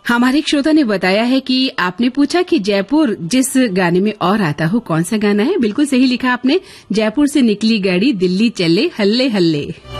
हमारे एक श्रोता ने बताया है कि आपने पूछा कि जयपुर जिस गाने में और आता हो कौन सा गाना है। बिल्कुल सही लिखा आपने, जयपुर से निकली गाड़ी दिल्ली चले हल्ले हल्ले।